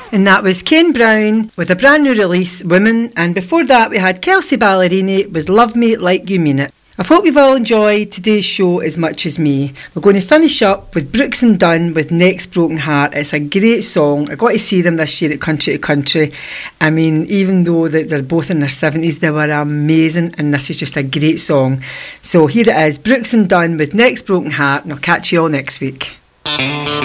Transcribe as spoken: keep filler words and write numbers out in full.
And that was Ken Brown with a brand new release, Women. And before that, we had Kelsey Ballerini with Love Me Like You Mean It. I hope you've all enjoyed today's show as much as me. We're going to finish up with Brooks and Dunn with Next Broken Heart. It's a great song. I got to see them this year at Country to Country. I mean, even though they're both in their seventies, they were amazing, and this is just a great song. So here it is, Brooks and Dunn with Next Broken Heart, and I'll catch you all next week.